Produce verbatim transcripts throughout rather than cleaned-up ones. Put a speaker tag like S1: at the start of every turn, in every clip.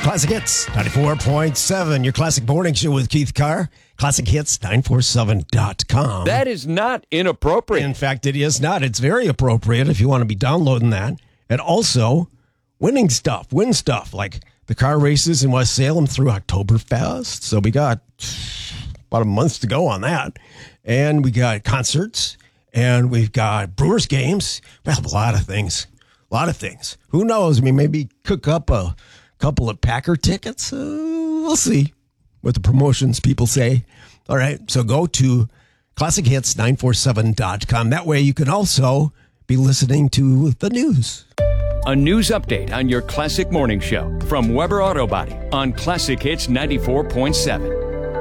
S1: Classic Hits ninety-four point seven, your classic morning show with Keith Carr. Classic Hits nine four seven dot com.
S2: That is not inappropriate.
S1: In fact, it is not. It's very appropriate if you want to be downloading that. And also, winning stuff, win stuff, like the car races in West Salem through Oktoberfest. So we got about a month to go on that. And we got concerts, and we've got Brewers games. We have a lot of things. A lot of things. Who knows? I mean, maybe cook up a couple of Packer tickets. Uh, we'll see what the promotions people say. All right. So go to classic hits nine four seven dot com. That way you can also be listening to the news.
S2: A news update on your classic morning show from Weber Auto Body on Classic Hits ninety-four point seven.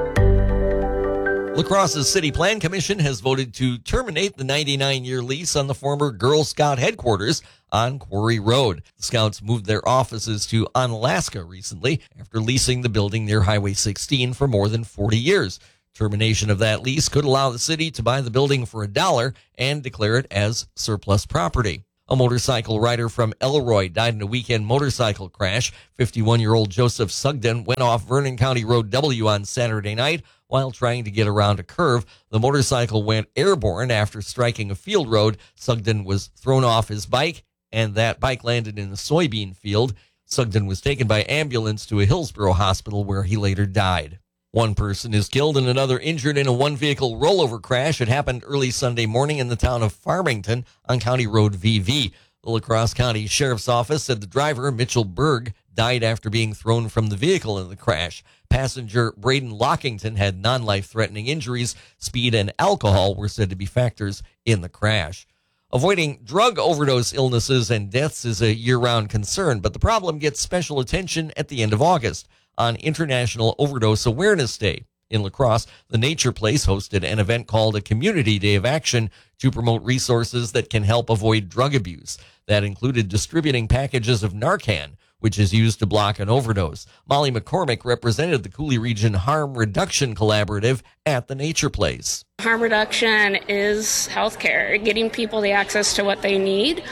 S3: La Crosse's City Plan Commission has voted to terminate the ninety-nine-year lease on the former Girl Scout headquarters on Quarry Road. The Scouts moved their offices to Onalaska recently after leasing the building near Highway sixteen for more than forty years. Termination of that lease could allow the city to buy the building for a dollar and declare it as surplus property. A motorcycle rider from Elroy died in a weekend motorcycle crash. fifty-one-year-old Joseph Sugden went off Vernon County Road W on Saturday night while trying to get around a curve. The motorcycle went airborne after striking a field road. Sugden was thrown off his bike, and that bike landed in a soybean field. Sugden was taken by ambulance to a Hillsborough hospital where he later died. One person is killed and another injured in a one-vehicle rollover crash. It happened early Sunday morning in the town of Farmington on County Road V V. The La Crosse County Sheriff's Office said the driver, Mitchell Berg, died after being thrown from the vehicle in the crash. Passenger Braden Lockington had non-life-threatening injuries. Speed and alcohol were said to be factors in the crash. Avoiding drug overdose illnesses and deaths is a year-round concern, but the problem gets special attention at the end of August on International Overdose Awareness Day. In La Crosse, the Nature Place hosted an event called a Community Day of Action to promote resources that can help avoid drug abuse. That included distributing packages of Narcan, which is used to block an overdose. Molly McCormick represented the Coulee Region Harm Reduction Collaborative at the Nature Place.
S4: Harm reduction is healthcare, getting people the access to what they need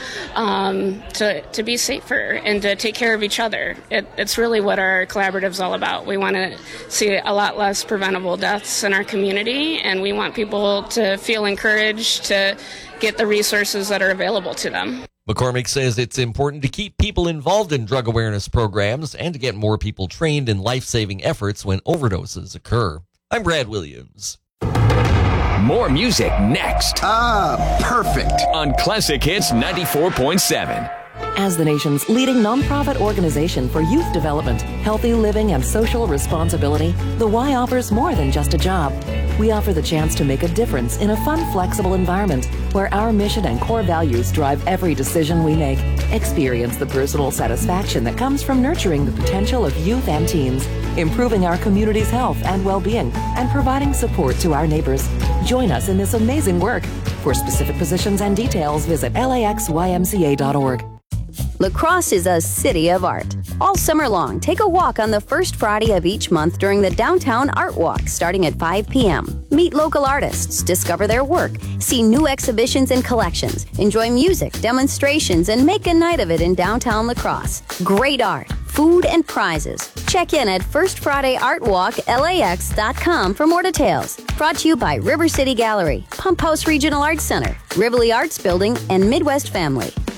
S4: um, to, to be safer and to take care of each other. It, it's really what our collaborative is all about. We want to see a lot less preventable deaths in our community, and we want people to feel encouraged to get the resources that are available to them.
S3: McCormick says it's important to keep people involved in drug awareness programs and to get more people trained in life-saving efforts when overdoses occur. I'm Brad Williams.
S2: More music next.
S5: Ah, perfect.
S2: On Classic Hits ninety-four point seven.
S6: As the nation's leading nonprofit organization for youth development, healthy living, and social responsibility, the Y offers more than just a job. We offer the chance to make a difference in a fun, flexible environment where our mission and core values drive every decision we make. Experience the personal satisfaction that comes from nurturing the potential of youth and teens, improving our community's health and well-being, and providing support to our neighbors. Join us in this amazing work. For specific positions and details, visit L A X Y M C A dot org.
S7: La Crosse is a city of art. All summer long, take a walk on the first Friday of each month during the Downtown Art Walk starting at five p.m. Meet local artists, discover their work, see new exhibitions and collections, enjoy music, demonstrations, and make a night of it in downtown La Crosse. Great art, food, and prizes. Check in at first friday art walk L A X dot com for more details. Brought to you by River City Gallery, Pump House Regional Arts Center, Rivoli Arts Building, and Midwest Family.